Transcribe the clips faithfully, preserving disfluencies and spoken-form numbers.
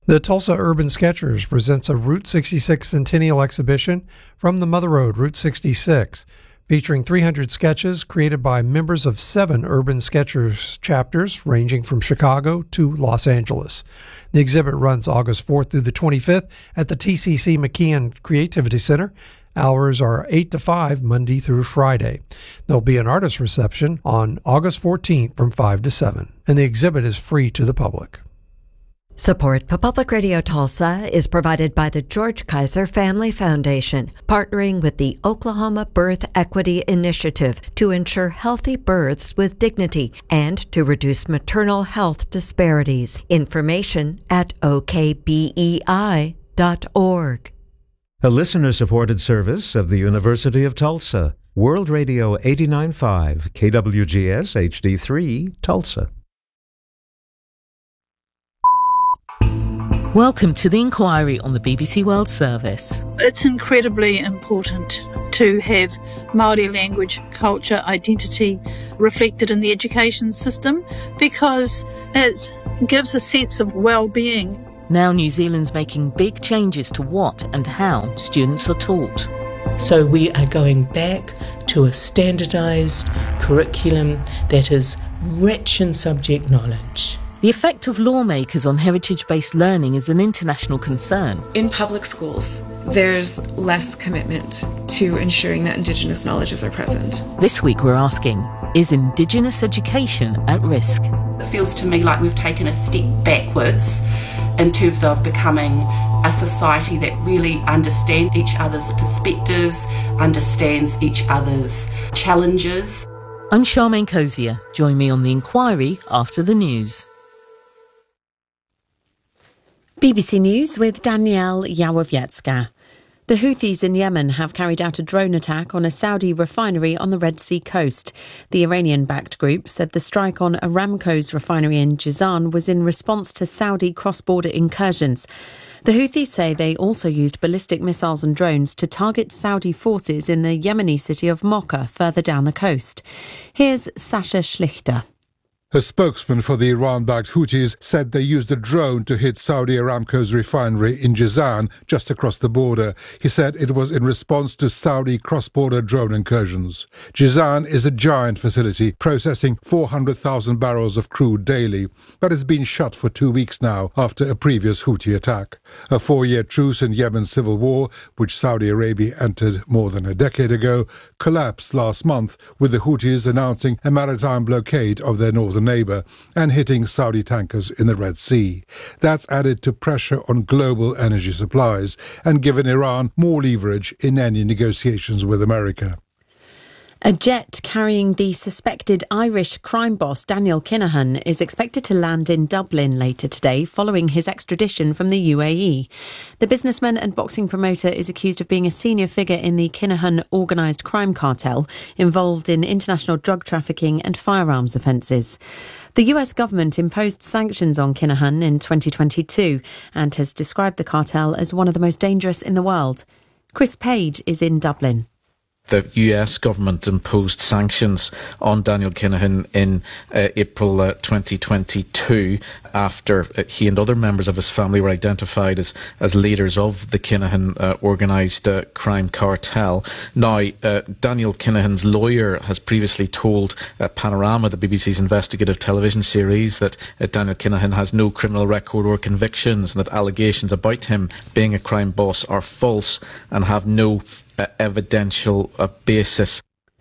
The Tulsa Urban Sketchers presents a Route sixty-six Centennial exhibition from the Mother Road, Route sixty-six, featuring three hundred sketches created by members of seven Urban Sketchers chapters ranging from Chicago to Los Angeles. The exhibit runs August fourth through the twenty-fifth at the T C C McKeon Creativity Center. Hours are eight to five, Monday through Friday. There'll be an artist reception on August fourteenth from five to seven, and the exhibit is free to the public. Support for Public Radio Tulsa is provided by the George Kaiser Family Foundation, partnering with the Oklahoma Birth Equity Initiative to ensure healthy births with dignity and to reduce maternal health disparities. Information at O K B E I dot org. A listener-supported service of the University of Tulsa. World Radio eighty-nine point five, K W G S H D three, Tulsa. Welcome to The Inquiry on the B B C World Service. It's incredibly important to have Māori language, culture, identity reflected in the education system because it gives a sense of well-being. Now New Zealand's making big changes to what and how students are taught. So we are going back to a standardised curriculum that is rich in subject knowledge. The effect of lawmakers on heritage-based learning is an international concern. In public schools, there's less commitment to ensuring that Indigenous knowledges are present. This week we're asking, is Indigenous education at risk? It feels to me like we've taken a step backwards in terms of becoming a society that really understands each other's perspectives, understands each other's challenges. I'm Charmaine Cozier. Join me on The Inquiry after the news. B B C News with Danielle Yawowiecka. The Houthis in Yemen have carried out a drone attack on a Saudi refinery on the Red Sea coast. The Iranian-backed group said the strike on Aramco's refinery in Jizan was in response to Saudi cross-border incursions. The Houthis say they also used ballistic missiles and drones to target Saudi forces in the Yemeni city of Mocha, further down the coast. Here's Sasha Schlichter. A spokesman for the Iran-backed Houthis said they used a drone to hit Saudi Aramco's refinery in Jizan, just across the border. He said it was in response to Saudi cross-border drone incursions. Jizan is a giant facility processing four hundred thousand barrels of crude daily, but it's been shut for two weeks now after a previous Houthi attack. A four-year truce in Yemen's civil war, which Saudi Arabia entered more than a decade ago, collapsed last month, with the Houthis announcing a maritime blockade of their northern neighbour and hitting Saudi tankers in the Red Sea. That's added to pressure on global energy supplies and given Iran more leverage in any negotiations with America. A jet carrying the suspected Irish crime boss Daniel Kinahan is expected to land in Dublin later today following his extradition from the U A E. The businessman and boxing promoter is accused of being a senior figure in the Kinahan organised crime cartel involved in international drug trafficking and firearms offences. The U S government imposed sanctions on Kinahan in twenty twenty-two and has described the cartel as one of the most dangerous in the world. Chris Page is in Dublin. The U S government imposed sanctions on Daniel Kinahan in uh, April uh, twenty twenty-two after uh, he and other members of his family were identified as, as leaders of the Kinahan uh, organised uh, crime cartel. Now, uh, Daniel Kinahan's lawyer has previously told uh, Panorama, the B B C's investigative television series, that uh, Daniel Kinahan has no criminal record or convictions and that allegations about him being a crime boss are false and have no uh, evidential uh, basis.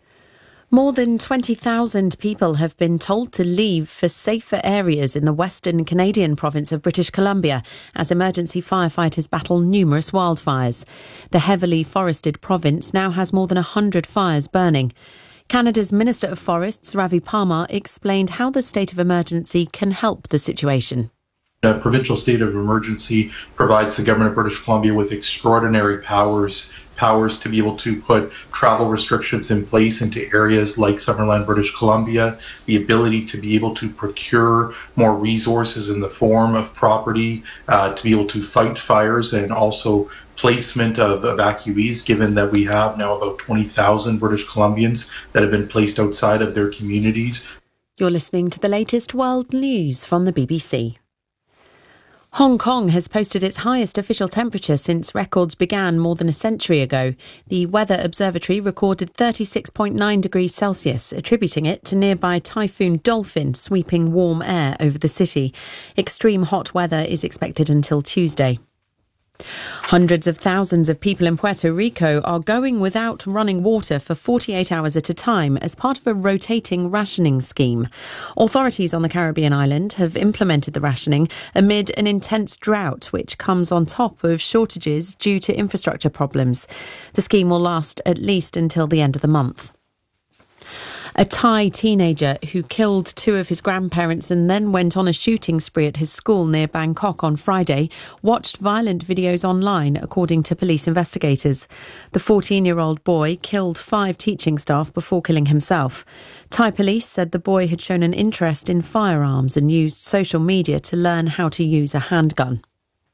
More than twenty thousand people have been told to leave for safer areas in the western Canadian province of British Columbia as emergency firefighters battle numerous wildfires. The heavily forested province now has more than one hundred fires burning. Canada's Minister of Forests, Ravi Parmar, explained how the state of emergency can help the situation. A provincial state of emergency provides the government of British Columbia with extraordinary powers, powers to be able to put travel restrictions in place into areas like Summerland, British Columbia, the ability to be able to procure more resources in the form of property, uh, to be able to fight fires, and also placement of evacuees, given that we have now about twenty thousand British Columbians that have been placed outside of their communities. You're listening to the latest world news from the B B C. Hong Kong has posted its highest official temperature since records began more than a century ago. The Weather Observatory recorded thirty-six point nine degrees Celsius, attributing it to nearby Typhoon Dolphin sweeping warm air over the city. Extreme hot weather is expected until Tuesday. Hundreds of thousands of people in Puerto Rico are going without running water for forty-eight hours at a time as part of a rotating rationing scheme. Authorities on the Caribbean island have implemented the rationing amid an intense drought, which comes on top of shortages due to infrastructure problems. The scheme will last at least until the end of the month. A Thai teenager who killed two of his grandparents and then went on a shooting spree at his school near Bangkok on Friday watched violent videos online, according to police investigators. The fourteen-year-old boy killed five teaching staff before killing himself. Thai police said the boy had shown an interest in firearms and used social media to learn how to use a handgun.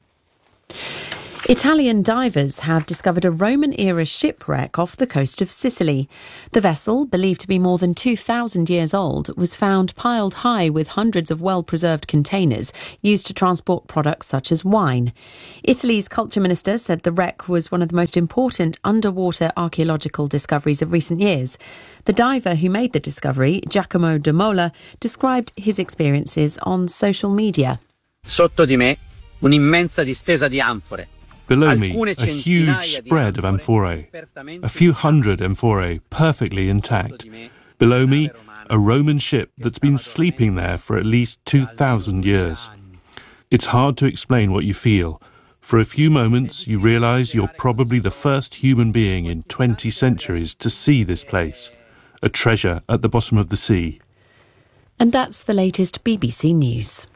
Italian divers have discovered a Roman-era shipwreck off the coast of Sicily. The vessel, believed to be more than two thousand years old, was found piled high with hundreds of well-preserved containers used to transport products such as wine. Italy's culture minister said the wreck was one of the most important underwater archaeological discoveries of recent years. The diver who made the discovery, Giacomo De Mola, described his experiences on social media. Sotto di me, un'immensa distesa di anfore. Below me, a huge spread of amphorae, a few hundred amphorae perfectly intact. Below me, a Roman ship that's been sleeping there for at least two thousand years. It's hard to explain what you feel. For a few moments, you realise you're probably the first human being in twenty centuries to see this place, a treasure at the bottom of the sea. And that's the latest B B C News.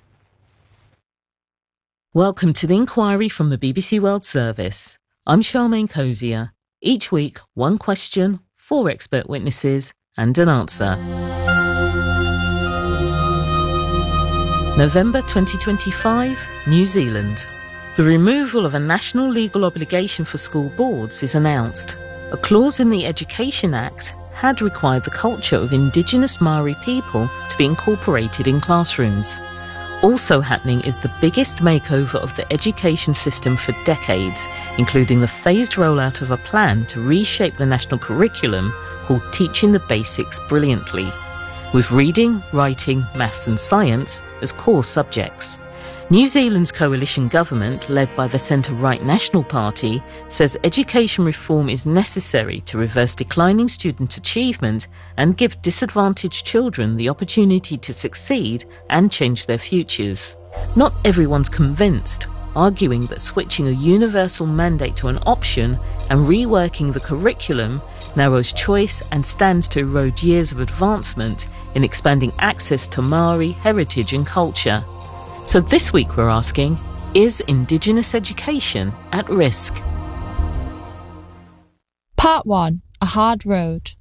Welcome to the inquiry from the B B C World Service. I'm Charmaine Cozier. Each week, one question, four expert witnesses, and an answer. November twenty twenty-five, New Zealand. The removal of a national legal obligation for school boards is announced. A clause in the Education Act had required the culture of Indigenous Maori people to be incorporated in classrooms. Also happening is the biggest makeover of the education system for decades, including the phased rollout of a plan to reshape the national curriculum called Teaching the Basics Brilliantly, with reading, writing, maths and science as core subjects. New Zealand's coalition government, led by the centre-right National Party, says education reform is necessary to reverse declining student achievement and give disadvantaged children the opportunity to succeed and change their futures. Not everyone's convinced, arguing that switching a universal mandate to an option and reworking the curriculum narrows choice and stands to erode years of advancement in expanding access to Maori heritage and culture. So this week we're asking, is Indigenous education at risk? Part one, A Hard Road.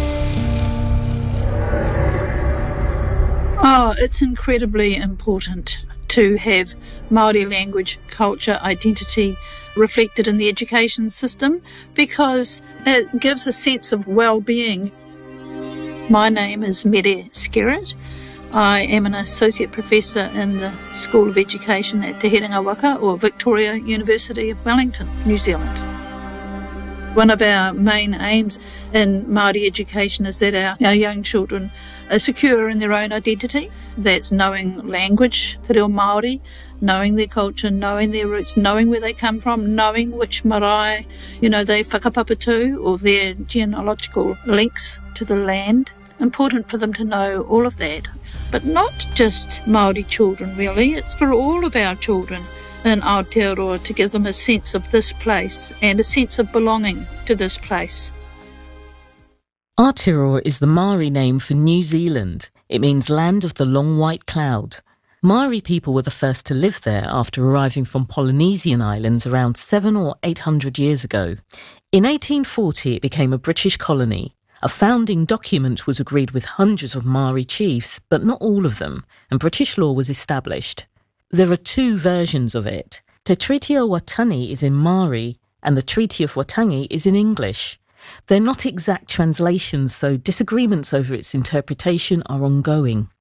Oh, it's incredibly important to have Māori language, culture, identity reflected in the education system because it gives a sense of well-being. My name is Mere Skerritt. I am an Associate Professor in the School of Education at Te Herenga Waka, or Victoria University of Wellington, New Zealand. One of our main aims in Māori education is that our, our young children are secure in their own identity. That's knowing language, te reo Māori, knowing their culture, knowing their roots, knowing where they come from, knowing which marae, you know, they whakapapa to, or their genealogical links to the land. Important for them to know all of that. But not just Māori children, really. It's for all of our children in Aotearoa to give them a sense of this place and a sense of belonging to this place. Aotearoa is the Maori name for New Zealand. It means land of the long white cloud. Maori people were the first to live there after arriving from Polynesian islands around seven or eight hundred years ago. In eighteen forty, it became a British colony. A founding document was agreed with hundreds of Maori chiefs, but not all of them, and British law was established. There are two versions of it. Te Treaty o Waitangi is in Maori, and the Treaty of Waitangi is in English. They're not exact translations, so disagreements over its interpretation are ongoing.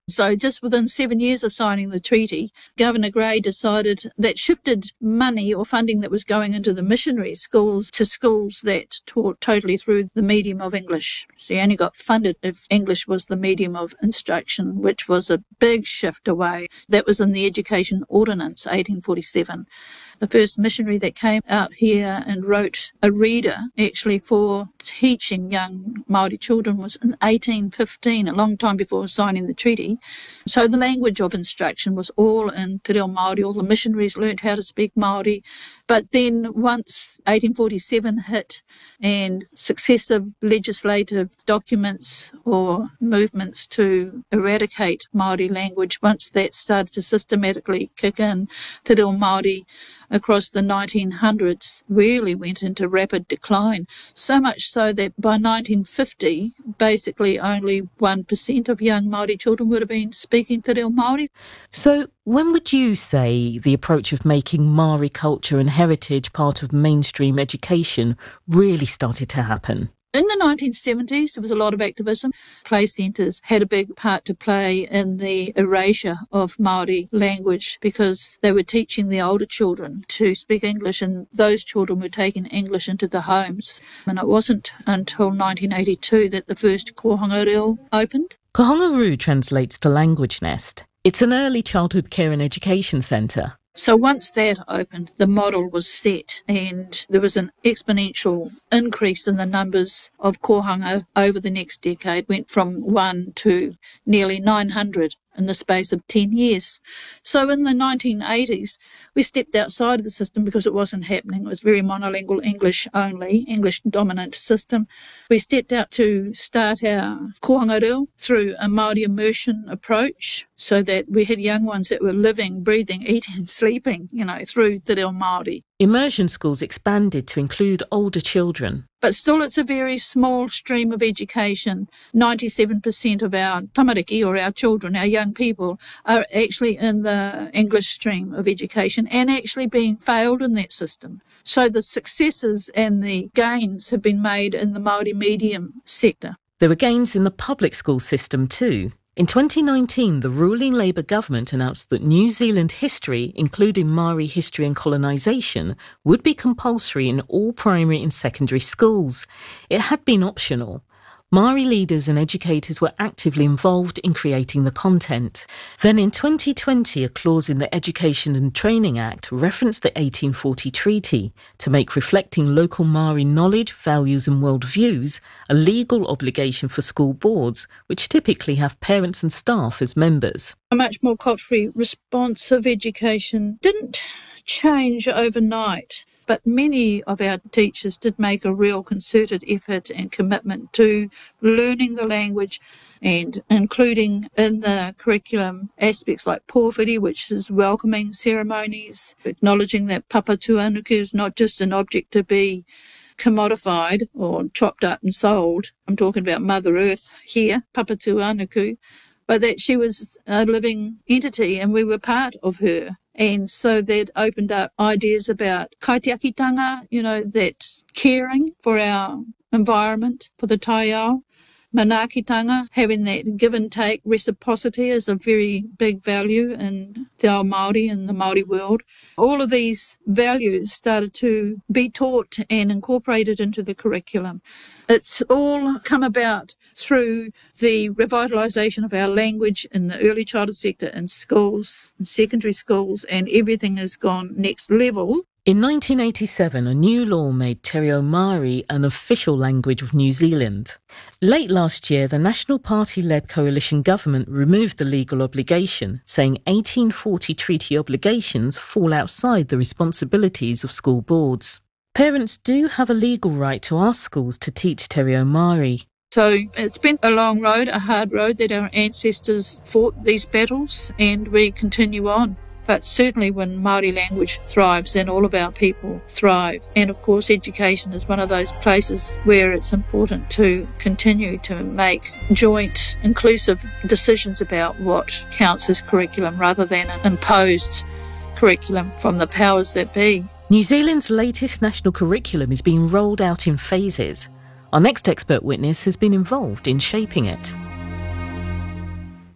So just within seven years of signing the treaty, Governor Grey decided that shifted money or funding that was going into the missionary schools to schools that taught totally through the medium of English. So you only got funded if English was the medium of instruction, which was a big shift away. That was in the Education Ordinance, eighteen forty-seven. The first missionary that came out here and wrote a reader actually for teaching young Māori children was in eighteen fifteen, a long time before signing the treaty. So the language of instruction was all in Te Reo Māori. All the missionaries learned how to speak Māori. But then once eighteen forty-seven hit and successive legislative documents or movements to eradicate Māori language, once that started to systematically kick in, Te Reo Māori across the nineteen hundreds really went into rapid decline. So much so that by nineteen fifty, basically only one percent of young Māori children would have been speaking Te Reo Māori. So when would you say the approach of making Māori culture and heritage part of mainstream education really started to happen? In the nineteen seventies, there was a lot of activism. Play centres had a big part to play in the erasure of Māori language because they were teaching the older children to speak English, and those children were taking English into the homes. And it wasn't until nineteen eighty-two that the first Kohanga Reo opened. Kohanga Reo translates to Language Nest. It's an early childhood care and education centre. So once that opened, the model was set and there was an exponential increase in the numbers of kohanga over the next decade, went from one to nearly nine hundred in the space of ten years. So in the nineteen eighties, we stepped outside of the system because it wasn't happening. It was very monolingual, English only, English dominant system. We stepped out to start our kohanga reo through a Māori immersion approach so that we had young ones that were living, breathing, eating, sleeping, you know, through Te Reo Māori. Immersion schools expanded to include older children. But still it's a very small stream of education. ninety-seven percent of our tamariki, or our children, our young people, are actually in the English stream of education and actually being failed in that system. So the successes and the gains have been made in the Māori medium sector. There were gains in the public school system too. In twenty nineteen, the ruling Labour government announced that New Zealand history, including Māori history and colonisation, would be compulsory in all primary and secondary schools. It had been optional. Māori leaders and educators were actively involved in creating the content. Then in twenty twenty, a clause in the Education and Training Act referenced the eighteen forty treaty to make reflecting local Māori knowledge, values and worldviews a legal obligation for school boards, which typically have parents and staff as members. A much more culturally responsive education didn't change overnight. But many of our teachers did make a real concerted effort and commitment to learning the language and including in the curriculum aspects like pōwhiri, which is welcoming ceremonies, acknowledging that papa tuanuku is not just an object to be commodified or chopped up and sold. I'm talking about Mother Earth here, papa tuanuku, but that she was a living entity and we were part of her. And so that opened up ideas about kaitiakitanga, you know, that caring for our environment, for the taiao. Manaakitanga, having that give and take reciprocity is a very big value in te ao Māori and the Māori world. All of these values started to be taught and incorporated into the curriculum. It's all come about through the revitalisation of our language in the early childhood sector in schools, in secondary schools, and everything has gone next level. In nineteen eighty-seven, a new law made Te Reo Māori an official language of New Zealand. Late last year, the National Party-led coalition government removed the legal obligation, saying eighteen forty treaty obligations fall outside the responsibilities of school boards. Parents do have a legal right to ask schools to teach Te Reo Māori. So it's been a long road, a hard road that our ancestors fought these battles, and we continue on. But certainly when Māori language thrives, then all of our people thrive. And of course, education is one of those places where it's important to continue to make joint, inclusive decisions about what counts as curriculum rather than an imposed curriculum from the powers that be. New Zealand's latest national curriculum is being rolled out in phases. Our next expert witness has been involved in shaping it.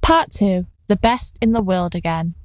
Part two, the best in the world again.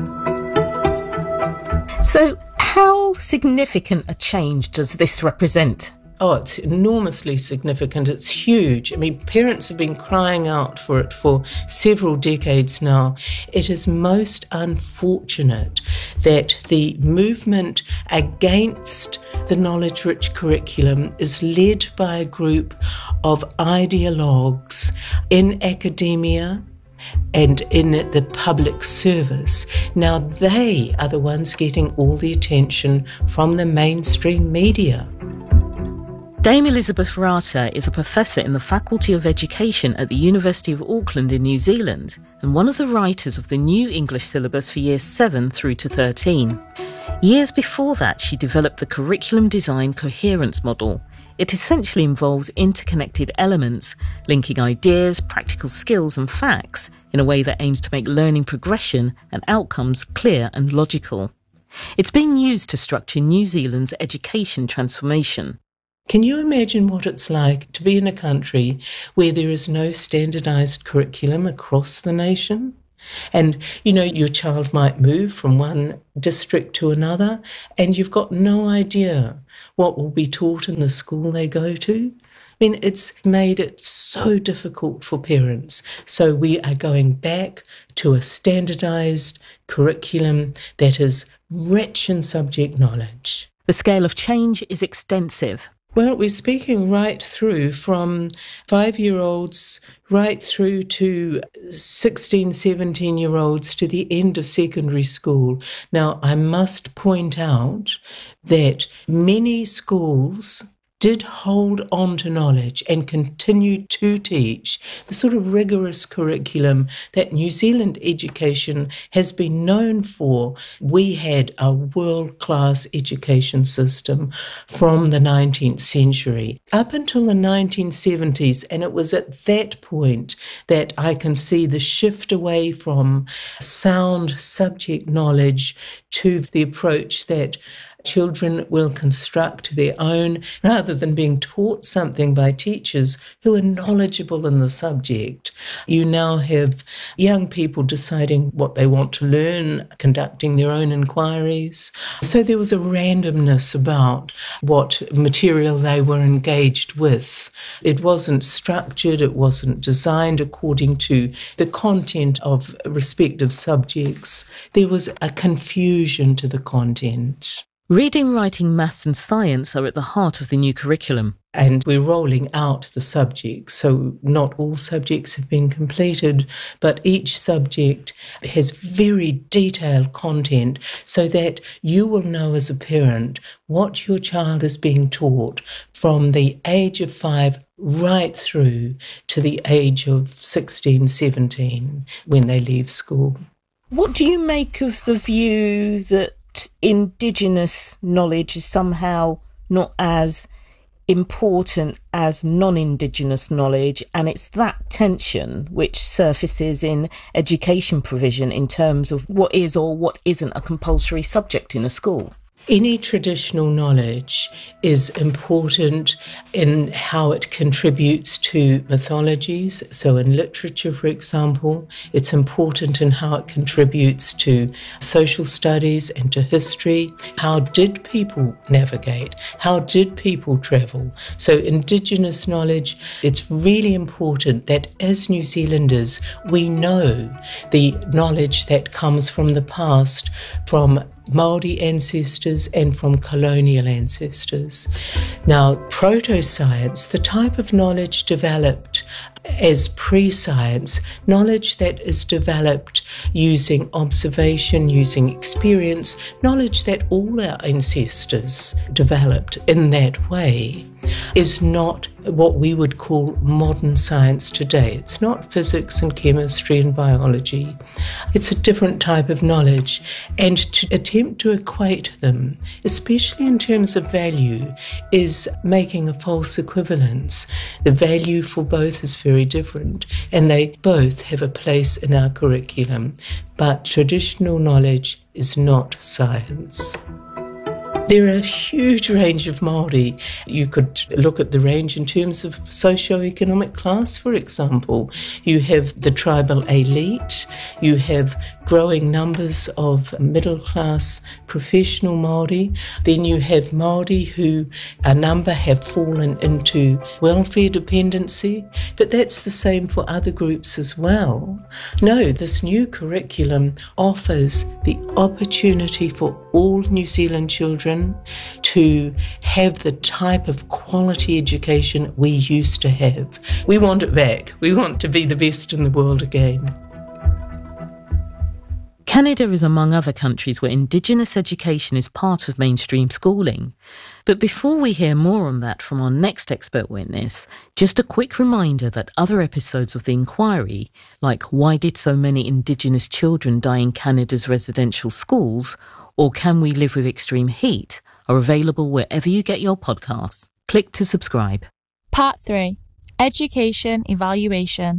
So, how significant a change does this represent? Oh, it's enormously significant. It's huge. I mean, parents have been crying out for it for several decades now. It is most unfortunate that the movement against the knowledge-rich curriculum is led by a group of ideologues in academia and in the public service. Now, they are the ones getting all the attention from the mainstream media. Dame Elizabeth Rata is a professor in the Faculty of Education at the University of Auckland in New Zealand and one of the writers of the new English syllabus for years seven through to thirteen. Years before that, she developed the Curriculum Design Coherence Model. It essentially involves interconnected elements, linking ideas, practical skills and facts in a way that aims to make learning progression and outcomes clear and logical. It's being used to structure New Zealand's education transformation. Can you imagine what it's like to be in a country where there is no standardised curriculum across the nation? And, you know, your child might move from one district to another and you've got no idea what will be taught in the school they go to. I mean, it's made it so difficult for parents. So we are going back to a standardised curriculum that is rich in subject knowledge. The scale of change is extensive. Well, we're speaking right through from five-year-olds right through to sixteen, seventeen-year-olds to the end of secondary school. Now, I must point out that many schools did hold on to knowledge and continued to teach the sort of rigorous curriculum that New Zealand education has been known for. We had a world-class education system from the nineteenth century up until the nineteen seventies, and it was at that point that I can see the shift away from sound subject knowledge to the approach that children will construct their own rather than being taught something by teachers who are knowledgeable in the subject. You now have young people deciding what they want to learn, conducting their own inquiries. So there was a randomness about what material they were engaged with. It wasn't structured, it wasn't designed according to the content of respective subjects. There was a confusion to the content. Reading, writing, maths and science are at the heart of the new curriculum. And we're rolling out the subjects, so not all subjects have been completed, but each subject has very detailed content so that you will know as a parent what your child is being taught from the age of five right through to the age of sixteen, seventeen when they leave school. What do you make of the view that Indigenous knowledge is somehow not as important as non-Indigenous knowledge, and it's that tension which surfaces in education provision in terms of what is or what isn't a compulsory subject in a school? Any traditional knowledge is important in how it contributes to mythologies. So in literature, for example, it's important in how it contributes to social studies and to history. How did people navigate? How did people travel? So Indigenous knowledge, it's really important that as New Zealanders, we know the knowledge that comes from the past, from Māori ancestors and from colonial ancestors. Now, proto-science, the type of knowledge developed as pre-science, knowledge that is developed using observation, using experience, knowledge that all our ancestors developed in that way, is not what we would call modern science today. It's not physics and chemistry and biology. It's a different type of knowledge, and to attempt to equate them, especially in terms of value, is making a false equivalence. The value for both is very different, and they both have a place in our curriculum, but traditional knowledge is not science. There are a huge range of Māori. You could look at the range in terms of socio-economic class, for example. You have the tribal elite, you have growing numbers of middle-class professional Māori, then you have Māori who a number have fallen into welfare dependency, but that's the same for other groups as well. No, this new curriculum offers the opportunity for all New Zealand children to have the type of quality education we used to have. We want it back. We want to be the best in the world again. Canada is among other countries where Indigenous education is part of mainstream schooling. But before we hear more on that from our next expert witness, just a quick reminder that other episodes of the inquiry, like Why Did So Many Indigenous Children Die in Canada's Residential Schools, or Can We Live with Extreme Heat, are available wherever you get your podcasts. Click to subscribe. Part three. Education Evaluation.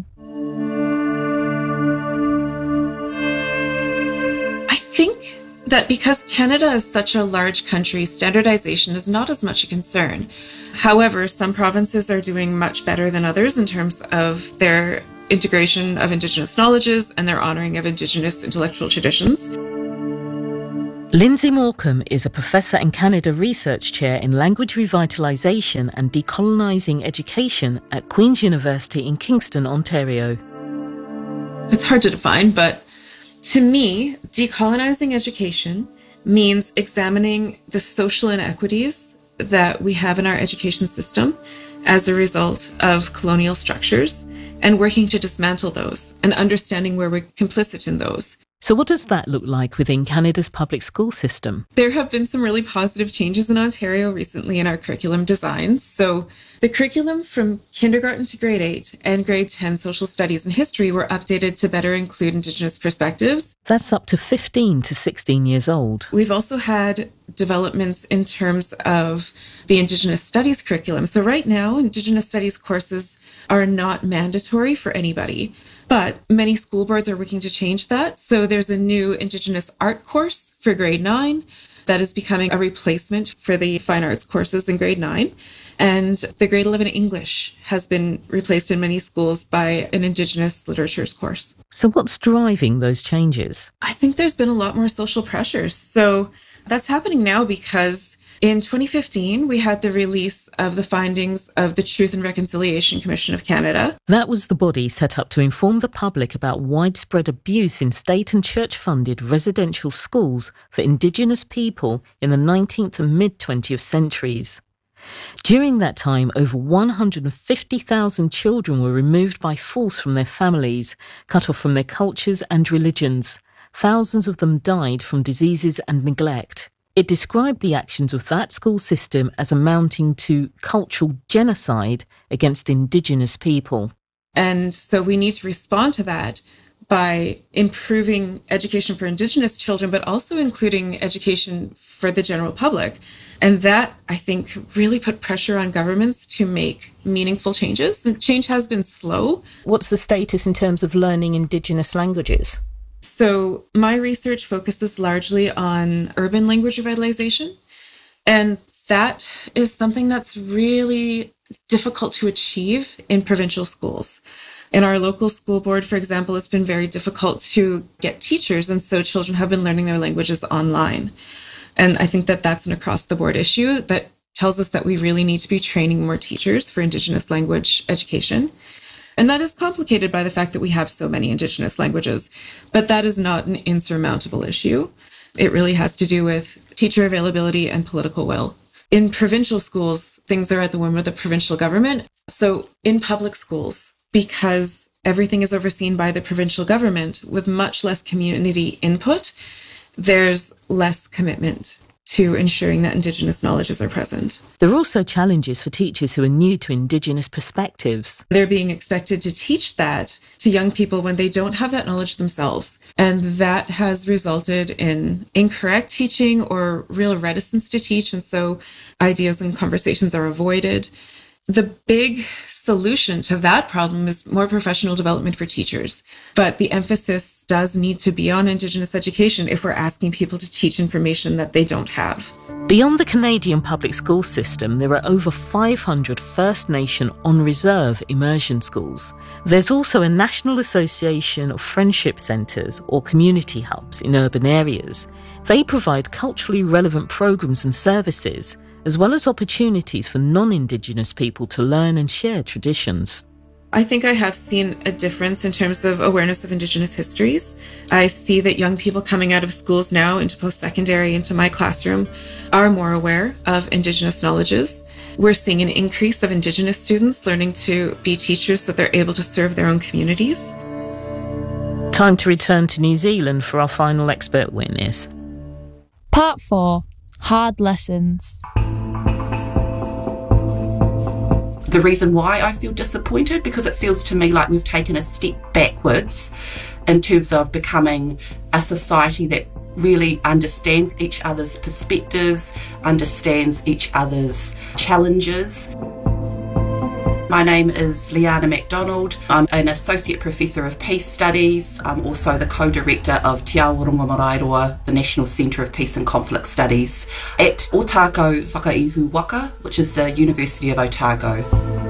I think that because Canada is such a large country, standardization is not as much a concern. However, some provinces are doing much better than others in terms of their integration of Indigenous knowledges and their honouring of Indigenous intellectual traditions. Lindsay Morecambe is a Professor and Canada Research Chair in Language Revitalisation and Decolonising Education at Queen's University in Kingston, Ontario. It's hard to define, but to me, decolonising education means examining the social inequities that we have in our education system as a result of colonial structures and working to dismantle those and understanding where we're complicit in those. So what does that look like within Canada's public school system? There have been some really positive changes in Ontario recently in our curriculum designs. So the curriculum from kindergarten to grade eight and grade ten social studies and history were updated to better include Indigenous perspectives. That's up to fifteen to sixteen years old. We've also had developments in terms of the Indigenous studies curriculum. So right now, Indigenous studies courses are not mandatory for anybody. But many school boards are working to change that. So there's a new Indigenous art course for grade nine that is becoming a replacement for the fine arts courses in grade nine. And the grade eleven English has been replaced in many schools by an Indigenous literatures course. So what's driving those changes? I think there's been a lot more social pressures. So that's happening now because in twenty fifteen, we had the release of the findings of the Truth and Reconciliation Commission of Canada. That was the body set up to inform the public about widespread abuse in state and church-funded residential schools for Indigenous people in the nineteenth and mid-twentieth centuries. During that time, over one hundred fifty thousand children were removed by force from their families, cut off from their cultures and religions. Thousands of them died from diseases and neglect. It described the actions of that school system as amounting to cultural genocide against Indigenous people. And so we need to respond to that by improving education for Indigenous children, but also including education for the general public. And that, I think, really put pressure on governments to make meaningful changes. And change has been slow. What's the status in terms of learning Indigenous languages? So my research focuses largely on urban language revitalization. And that is something that's really difficult to achieve in provincial schools. In our local school board, for example, it's been very difficult to get teachers. And so children have been learning their languages online. And I think that that's an across-the-board issue that tells us that we really need to be training more teachers for Indigenous language education. And that is complicated by the fact that we have so many Indigenous languages. But that is not an insurmountable issue. It really has to do with teacher availability and political will. In provincial schools, things are at the whim of the provincial government. So in public schools, because everything is overseen by the provincial government with much less community input, there's less commitment to ensuring that Indigenous knowledges are present. There are also challenges for teachers who are new to Indigenous perspectives. They're being expected to teach that to young people when they don't have that knowledge themselves. And that has resulted in incorrect teaching or real reticence to teach. And so ideas and conversations are avoided. The big solution to that problem is more professional development for teachers. But the emphasis does need to be on Indigenous education if we're asking people to teach information that they don't have. Beyond the Canadian public school system, there are over five hundred First Nation on-reserve immersion schools. There's also a National Association of Friendship Centres or community hubs in urban areas. They provide culturally relevant programs and services, as well as opportunities for non-Indigenous people to learn and share traditions. I think I have seen a difference in terms of awareness of Indigenous histories. I see that young people coming out of schools now into post-secondary, into my classroom, are more aware of Indigenous knowledges. We're seeing an increase of Indigenous students learning to be teachers so that they're able to serve their own communities. Time to return to New Zealand for our final expert witness. Part four. Hard Lessons. The reason why I feel disappointed, because it feels to me like we've taken a step backwards in terms of becoming a society that really understands each other's perspectives, understands each other's challenges. My name is Liana MacDonald. I'm an Associate Professor of Peace Studies. I'm also the co-director of Te Ao Rongo-Maraeroa, the National Centre of Peace and Conflict Studies at Otago Whakaihu Waka, which is the University of Otago.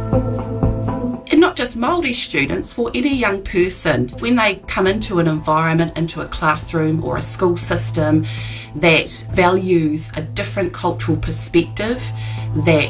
And not just Māori students, for any young person, when they come into an environment, into a classroom or a school system that values a different cultural perspective, that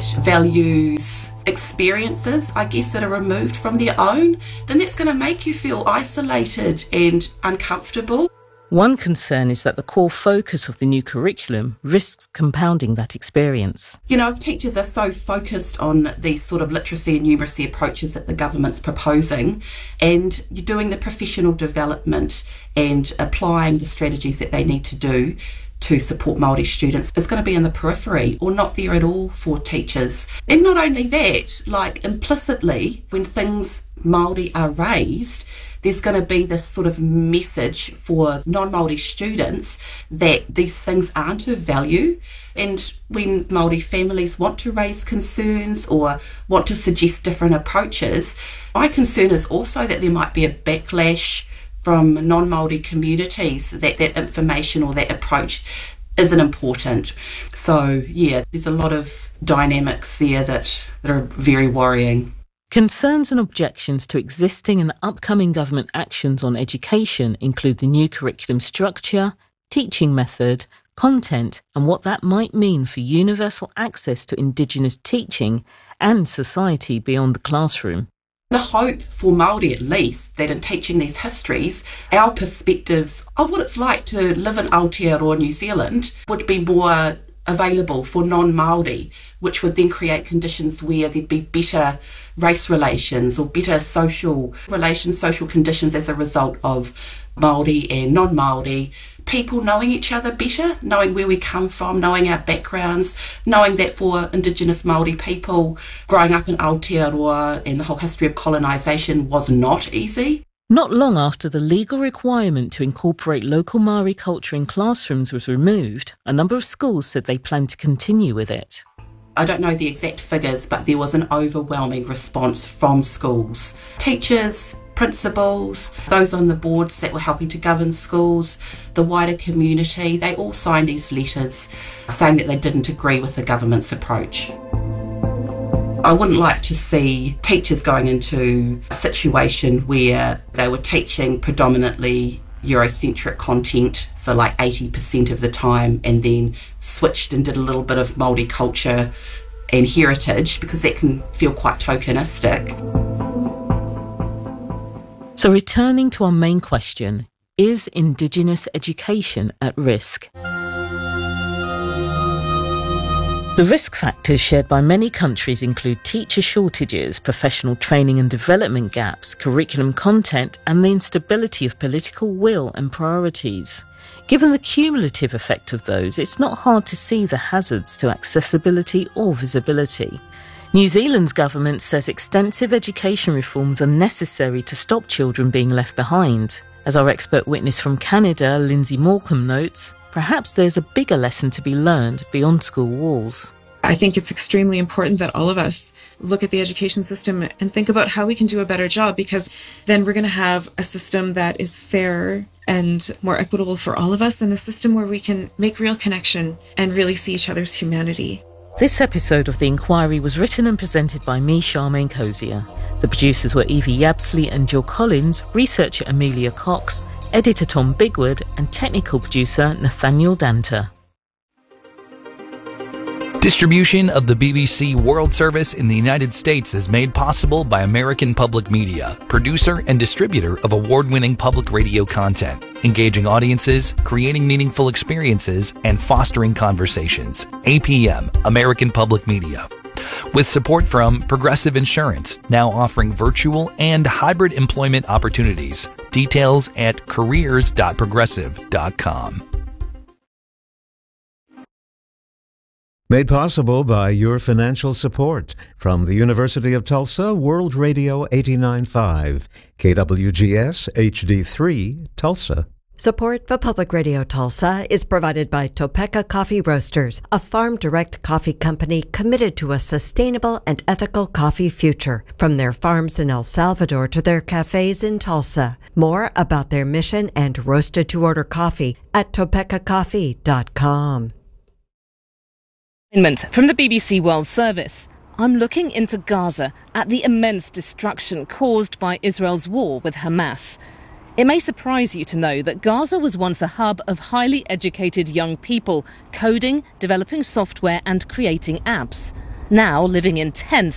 values experiences, I guess, that are removed from their own, then that's going to make you feel isolated and uncomfortable. One concern is that the core focus of the new curriculum risks compounding that experience. You know, if teachers are so focused on these sort of literacy and numeracy approaches that the government's proposing, and you're doing the professional development and applying the strategies that they need to do to support Māori students, is going to be in the periphery or not there at all for teachers. And not only that, like implicitly, when things Māori are raised, there's going to be this sort of message for non-Māori students that these things aren't of value. And when Māori families want to raise concerns or want to suggest different approaches, my concern is also that there might be a backlash from non-Māori communities that that information or that approach isn't important. So yeah, there's a lot of dynamics there that, that are very worrying. Concerns and objections to existing and upcoming government actions on education include the new curriculum structure, teaching method, content, and what that might mean for universal access to Indigenous teaching and society beyond the classroom. The hope for Māori, at least, that in teaching these histories, our perspectives of what it's like to live in Aotearoa, New Zealand, would be more available for non-Māori, which would then create conditions where there'd be better race relations or better social relations, social conditions as a result of Māori and non-Māori people knowing each other better, knowing where we come from, knowing our backgrounds, knowing that for Indigenous Māori people, growing up in Aotearoa and the whole history of colonisation was not easy. Not long after the legal requirement to incorporate local Māori culture in classrooms was removed, a number of schools said they plan to continue with it. I don't know the exact figures, but there was an overwhelming response from schools. Teachers, principals, those on the boards that were helping to govern schools, the wider community, they all signed these letters saying that they didn't agree with the government's approach. I wouldn't like to see teachers going into a situation where they were teaching predominantly Eurocentric content for like eighty percent of the time and then switched and did a little bit of Māori culture and heritage, because that can feel quite tokenistic. So returning to our main question, is Indigenous education at risk? The risk factors shared by many countries include teacher shortages, professional training and development gaps, curriculum content, and the instability of political will and priorities. Given the cumulative effect of those, it's not hard to see the hazards to accessibility or visibility. New Zealand's government says extensive education reforms are necessary to stop children being left behind. As our expert witness from Canada, Lindsay Morecambe, notes, perhaps there's a bigger lesson to be learned beyond school walls. I think it's extremely important that all of us look at the education system and think about how we can do a better job, because then we're going to have a system that is fairer and more equitable for all of us, and a system where we can make real connection and really see each other's humanity. This episode of The Inquiry was written and presented by me, Charmaine Cozier. The producers were Evie Yabsley and Jill Collins, researcher Amelia Cox, editor Tom Bigwood, and technical producer Nathaniel Danter. Distribution of the B B C World Service in the United States is made possible by American Public Media, producer and distributor of award-winning public radio content, engaging audiences, creating meaningful experiences, and fostering conversations. A P M, American Public Media. With support from Progressive Insurance, now offering virtual and hybrid employment opportunities. Details at careers dot progressive dot com. Made possible by your financial support from the University of Tulsa, World Radio eighty-nine point five, K W G S H D three, Tulsa. Support for Public Radio Tulsa is provided by Topeka Coffee Roasters, a farm-direct coffee company committed to a sustainable and ethical coffee future, from their farms in El Salvador to their cafes in Tulsa. More about their mission and roasted-to-order coffee at topeka coffee dot com. From the B B C World Service, I'm looking into Gaza at the immense destruction caused by Israel's war with Hamas. It may surprise you to know that Gaza was once a hub of highly educated young people, coding, developing software and creating apps. Now living in tents